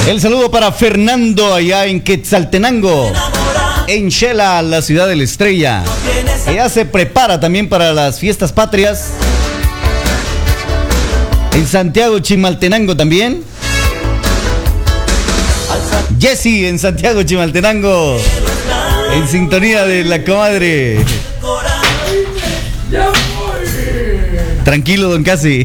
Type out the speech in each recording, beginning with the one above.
El saludo para Fernando allá en Quetzaltenango, en Xela, la ciudad de la estrella. Ella se prepara también para las fiestas patrias. En Santiago, Chimaltenango también. Jessy en Santiago, Chimaltenango, en sintonía de la comadre. Tranquilo, don Casi.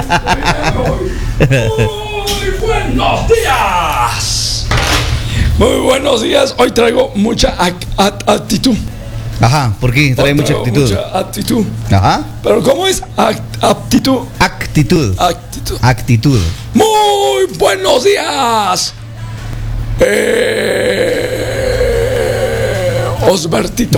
Muy buenos días. Muy buenos días. Hoy traigo mucha actitud. Ajá, ¿por qué? Trae mucha actitud. Mucha actitud. Ajá. Pero ¿cómo es aptitud? Actitud. Actitud. Actitud. Muy buenos días. Osbertito.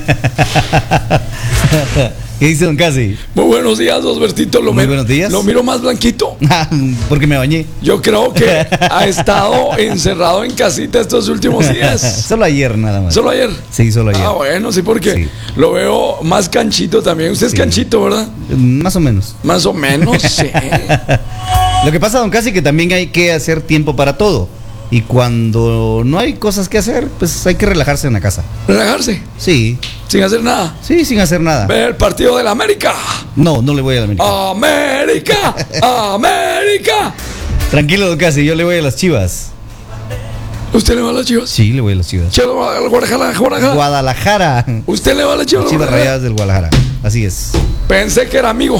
¿Qué dice don Casi? Muy buenos días, Osbertito. Muy buenos días. Lo miro más blanquito. Porque me bañé. Yo creo que ha estado encerrado en casita estos últimos días. Solo ayer nada más. ¿Solo ayer? Sí, solo ayer. Ah, bueno, sí, porque Sí. lo veo más canchito también. Usted es canchito, ¿verdad? Más o menos. Más o menos, sí. Lo que pasa, don Casi, que también hay que hacer tiempo para todo. Y cuando no hay cosas que hacer, pues hay que relajarse en la casa. Relajarse, Sí, sin hacer nada. sí, sin hacer nada. Ver el partido de la América. No, no le voy a la América. ¡América! ¡América! Tranquilo, don Casi, yo le voy a las Chivas. ¿Usted le va a las Chivas? Sí, le voy a las Chivas. ¿Usted le va al Guadalajara? Guadalajara. ¿Usted le va a las Chivas? Chivas Rayadas del Guadalajara. Así es. Pensé que era amigo.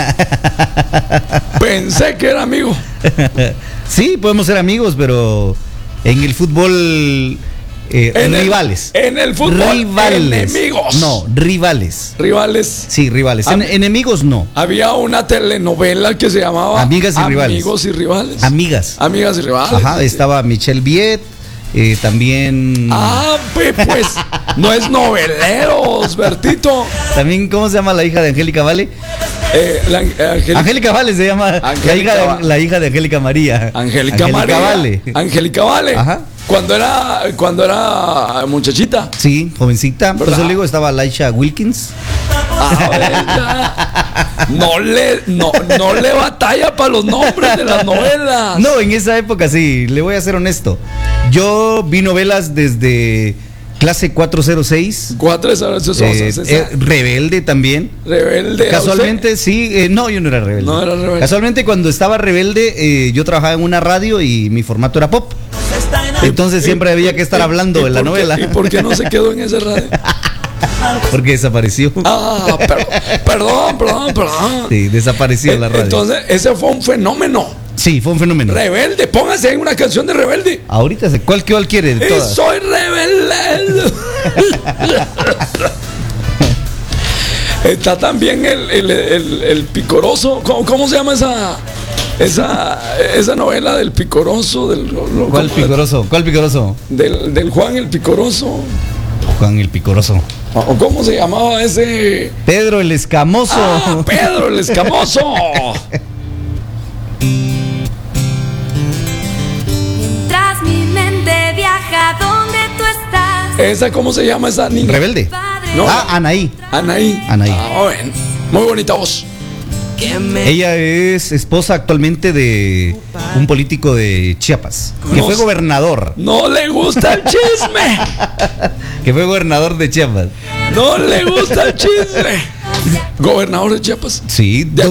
Pensé que era amigo. Sí, podemos ser amigos, pero en el fútbol rivales. En el fútbol, Rivales. enemigos. No, rivales. Rivales. Sí, rivales. Enemigos no. Había una telenovela que se llamaba Amigas y Rivales. Amigos y Rivales. Amigas. Amigas y Rivales. Ajá, estaba Michelle Viet, también... Pues no es novelero, Osbertito. También, ¿cómo se llama la hija de Angélica Vale? Angélica Vale se llama la hija de Angélica María. Angélica María. Vale. Angélica Vale. Ajá. Cuando era muchachita. Sí, jovencita. Por ¿Verdad? eso le digo, estaba Laisha Wilkins. No le batalla para los nombres de las novelas. No, en esa época sí, le voy a ser honesto. Yo vi novelas desde Clase 406. Rebelde también. Rebelde. Casualmente, sí. No, yo no era rebelde. No era rebelde. Casualmente, cuando estaba rebelde, yo trabajaba en una radio y mi formato era pop. Entonces siempre había que estar hablando de la novela. ¿Y por qué no se quedó en esa radio? Porque desapareció. Perdón. Sí, desapareció la radio. Entonces, ese fue un fenómeno. Sí, fue un fenómeno. Rebelde, póngase ahí una canción de Rebelde. Ahorita, ¿cuál quiere de todas? Soy rebelde. Está también el Picoroso. ¿Cómo se llama esa novela del Picoroso? ¿Cuál Picoroso? ¿Cuál Picoroso? Del Juan el Picoroso. Juan el Picoroso. ¿O cómo se llamaba ese? Pedro el Escamoso. Pedro el Escamoso. Mientras mi mente viaja donde tú estás. ¿Esa cómo se llama esa niña? Rebelde. No. Anaí. Anaí. Bueno. Muy bonita voz. Ella es esposa actualmente de un político de Chiapas, que fue gobernador. No le gusta el chisme. Que fue gobernador de Chiapas. No le gusta el chisme. Gobernador de Chiapas. Sí.